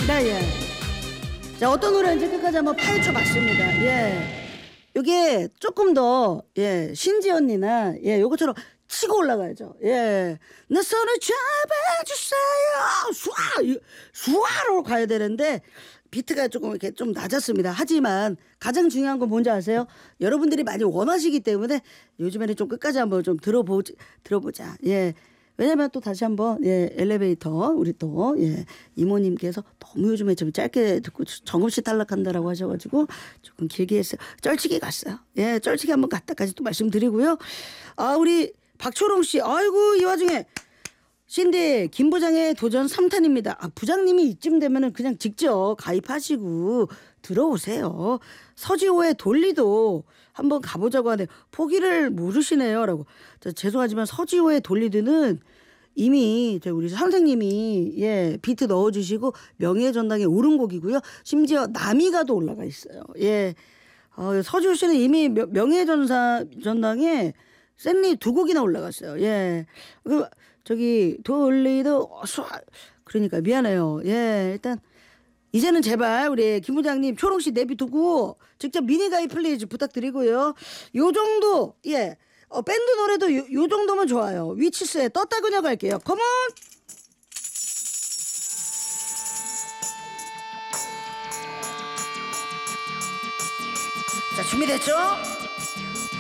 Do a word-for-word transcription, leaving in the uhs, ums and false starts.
네, 예. 자, 어떤 노래인지 끝까지 한번 파헤쳐 봤습니다. 예. 요게 조금 더, 예, 신지 언니나, 예, 요것처럼 치고 올라가야죠. 예. 내 손을 잡아주세요. 수아! 이- 수아로 가야 되는데, 비트가 조금 이렇게 좀 낮았습니다. 하지만 가장 중요한 건 뭔지 아세요? 여러분들이 많이 원하시기 때문에 요즘에는 좀 끝까지 한번 좀 들어보, 들어보자. 예. 왜냐면 또 다시 한번 예 엘리베이터 우리 또 예 이모님께서 너무 요즘에 좀 짧게 듣고 정없이 탈락한다라고 하셔가지고 조금 길게 했어요. 쩔치기 갔어요. 예 쩔치기 한번 갔다까지 또 말씀드리고요. 아 우리 박초롱 씨 아이고 이 와중에 신디 김 부장의 도전 삼 탄입니다. 아, 부장님이 이쯤 되면은 그냥 직접 가입하시고 들어오세요. 서지호의 돌리도 한번 가보자고 하는데 포기를 모르시네요라고. 자, 죄송하지만 서지호의 돌리드는 이미 우리 선생님이 예 비트 넣어주시고 명예의 전당에 오른 곡이고요. 심지어 남이가도 올라가 있어요. 예, 어, 서지호 씨는 이미 명- 명예의 전사 전당에 샌리 두 곡이나 올라갔어요. 예, 그 저기 돌리도 수 그러니까 미안해요. 예, 일단. 이제는 제발 우리 김 부장님 초롱 씨 내비두고 직접 미니 가입 플리즈 부탁드리고요. 요 정도 예 어, 밴드 노래도 요, 요 정도면 좋아요. 위치스에 떴다 그녀 갈게요. 컴온. 자 준비됐죠?